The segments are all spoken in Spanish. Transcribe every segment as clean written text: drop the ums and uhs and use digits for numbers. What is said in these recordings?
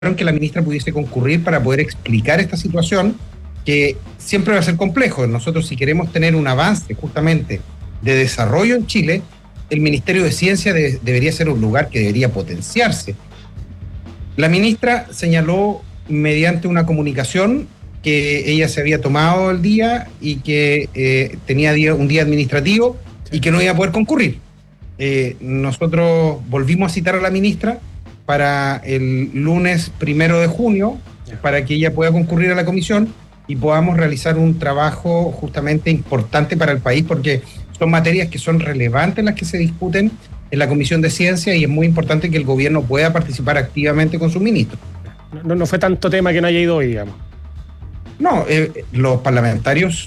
que la ministra pudiese concurrir para poder explicar esta situación, que siempre va a ser complejo. Nosotros, si queremos tener un avance justamente de desarrollo en Chile, el Ministerio de Ciencia debería ser un lugar que debería potenciarse. La ministra señaló mediante una comunicación que ella se había tomado el día y que tenía un día administrativo y que no iba a poder concurrir. Nosotros volvimos a citar a la ministra para el lunes 1 de junio, para que ella pueda concurrir a la comisión y podamos realizar un trabajo justamente importante para el país, porque son materias que son relevantes las que se discuten en la Comisión de Ciencia y es muy importante que el gobierno pueda participar activamente con sus ministros. No fue tanto tema que no haya ido hoy, digamos. No, los parlamentarios,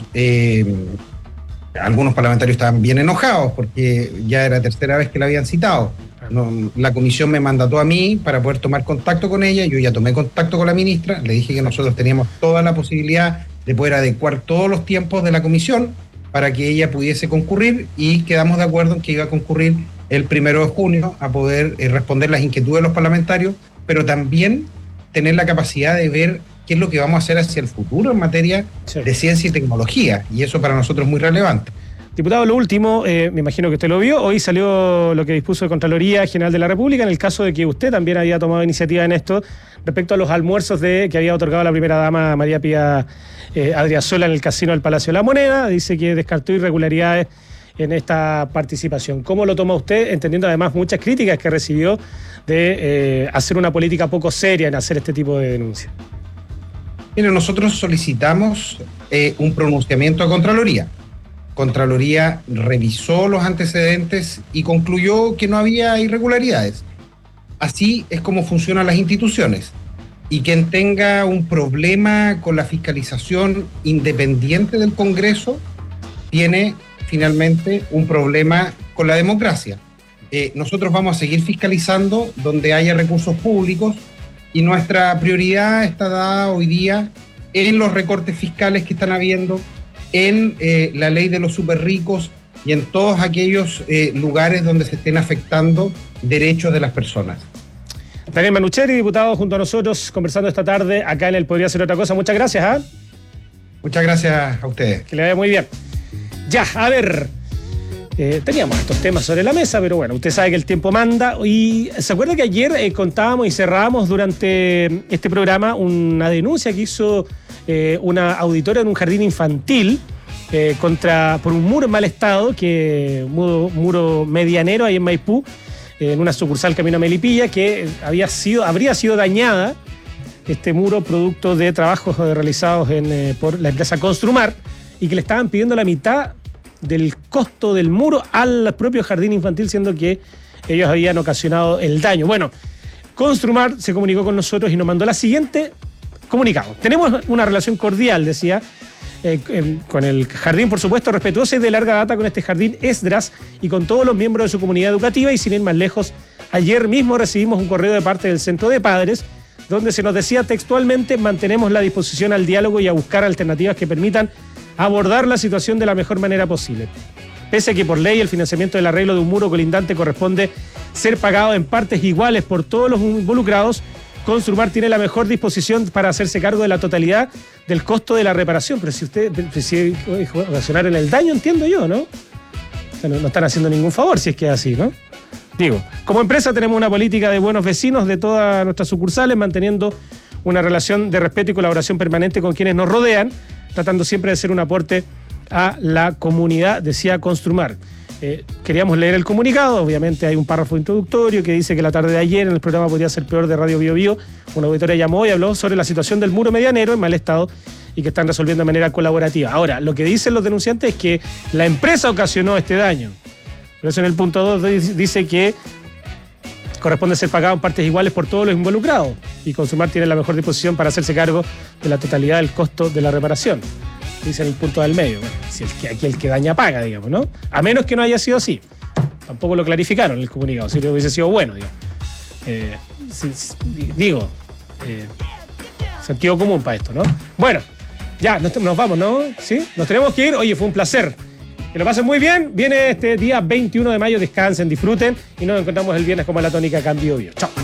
algunos parlamentarios estaban bien enojados porque ya era la tercera vez que la habían citado. No, la comisión me mandató a mí para poder tomar contacto con ella. Yo ya tomé contacto con la ministra, le dije que nosotros teníamos toda la posibilidad de poder adecuar todos los tiempos de la comisión para que ella pudiese concurrir, y quedamos de acuerdo en que iba a concurrir el 1 de junio a poder responder las inquietudes de los parlamentarios, pero también tener la capacidad de ver qué es lo que vamos a hacer hacia el futuro en materia de ciencia y tecnología, y eso para nosotros es muy relevante. Diputado, lo último, me imagino que usted lo vio, hoy salió lo que dispuso de Contraloría General de la República en el caso de que usted también había tomado iniciativa en esto respecto a los almuerzos que había otorgado la primera dama María Pía Adriasola en el casino del Palacio de la Moneda. Dice que descartó irregularidades en esta participación. ¿Cómo lo toma usted, entendiendo además muchas críticas que recibió de hacer una política poco seria en hacer este tipo de denuncias? Mire, nosotros solicitamos un pronunciamiento a Contraloría. Contraloría revisó los antecedentes y concluyó que no había irregularidades. Así es como funcionan las instituciones. Y quien tenga un problema con la fiscalización independiente del Congreso tiene finalmente un problema con la democracia. Nosotros vamos a seguir fiscalizando donde haya recursos públicos y nuestra prioridad está dada hoy día en los recortes fiscales que están habiendo, en la ley de los superricos y en todos aquellos lugares donde se estén afectando derechos de las personas. Daniel Manucheri, diputado, junto a nosotros, conversando esta tarde acá en el Podría Ser Otra Cosa. Muchas gracias. Muchas gracias a ustedes. Que le vaya muy bien. Ya, a ver, teníamos estos temas sobre la mesa, pero bueno, usted sabe que el tiempo manda. Y ¿se acuerda que ayer contábamos y cerrábamos durante este programa una denuncia que hizo una auditora en un jardín infantil por un muro en mal estado, muro medianero ahí en Maipú, en una sucursal camino a Melipilla, que habría sido dañada, este muro, producto de trabajos realizados por la empresa Construmar, y que le estaban pidiendo la mitad del costo del muro al propio jardín infantil, siendo que ellos habían ocasionado el daño. Bueno, Construmar se comunicó con nosotros y nos mandó la siguiente comunicado. Tenemos una relación cordial, decía, con el jardín, por supuesto, respetuosa y de larga data con este jardín Esdras y con todos los miembros de su comunidad educativa, y sin ir más lejos, ayer mismo recibimos un correo de parte del Centro de Padres donde se nos decía textualmente: mantenemos la disposición al diálogo y a buscar alternativas que permitan abordar la situación de la mejor manera posible. Pese a que por ley el financiamiento del arreglo de un muro colindante corresponde ser pagado en partes iguales por todos los involucrados, Construmar tiene la mejor disposición para hacerse cargo de la totalidad del costo de la reparación. Pero si usted decide ocasionar en el daño, entiendo yo, ¿no? O sea, no están haciendo ningún favor si es que es así, ¿no? Digo, como empresa tenemos una política de buenos vecinos de todas nuestras sucursales, manteniendo una relación de respeto y colaboración permanente con quienes nos rodean, tratando siempre de ser un aporte a la comunidad, decía Construmar. Queríamos leer el comunicado. Obviamente hay un párrafo introductorio que dice que la tarde de ayer en el programa Podría Ser Peor de Radio Bio Bio, una auditoría llamó y habló sobre la situación del muro medianero en mal estado y que están resolviendo de manera colaborativa. Ahora, lo que dicen los denunciantes es que la empresa ocasionó este daño. Por eso en el punto 2 dice que corresponde ser pagado en partes iguales por todos los involucrados, y Construmar tiene la mejor disposición para hacerse cargo de la totalidad del costo de la reparación. Dice en el punto del medio. Bueno, si aquí el que daña paga, digamos, ¿no? A menos que no haya sido así. Tampoco lo clarificaron en el comunicado, si hubiese sido bueno, digamos. Sentido común para esto, ¿no? Bueno, ya, nos vamos, ¿no? ¿Sí? Nos tenemos que ir. Oye, fue un placer. Que lo pasen muy bien. Viene este día 21 de mayo, descansen, disfruten, y nos encontramos el viernes como la tónica Cambio Bio. Chao.